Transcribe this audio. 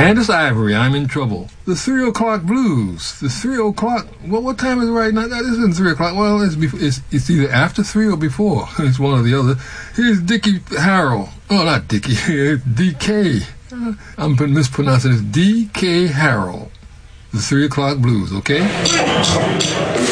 Candace Ivory, I'm in trouble. The 3 o'clock blues. The 3 o'clock. Well, what time is it right now? This isn't 3 o'clock. Well, it's either after 3 or before. It's one or the other. Here's Dickie Harrell. Oh, not Dickie. It's D.K. I'm mispronouncing it. D.K. Harrell. The 3 o'clock blues, okay?